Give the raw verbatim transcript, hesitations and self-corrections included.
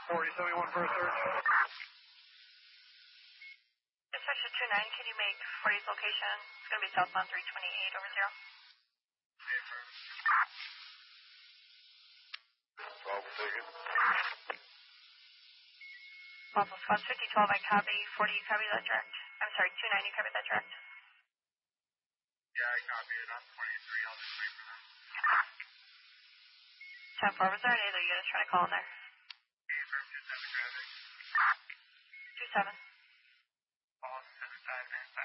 forty seventy-one for a search. Dispatcher two nine, can you make forty's location? It's going to be southbound three twenty-eight over zero. twelve taken. Waffle Squad fifty twelve, I copy. forty, you copy that direct? I'm sorry, two nine, you copy that direct? Yeah, I copy it. I'm twenty-three. I'll just wait for that. ten four, was there an either units trying to call in there? Hey, from two seven traffic. two seven. Ball seven five nine five.